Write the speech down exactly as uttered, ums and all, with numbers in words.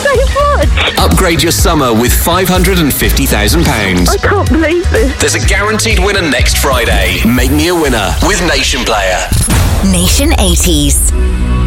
so much. Upgrade your summer with five hundred fifty thousand pounds. I can't believe this. There's a guaranteed winner next Friday. Make me a winner with Nation Player. Nation eighties.